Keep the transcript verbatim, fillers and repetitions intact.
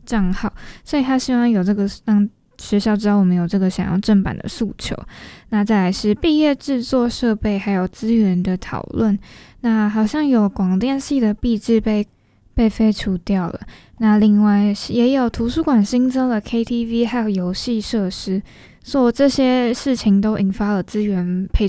账号，所以他希望有这个让学校知道我们有这个想要正版的诉求。那再来是毕业制作设备还有资源的讨论，那好像有广电系的毕制被被废除掉了，那另外也有图书馆新增了 K T V 还有游戏设施，所以这些事情都引发了资源配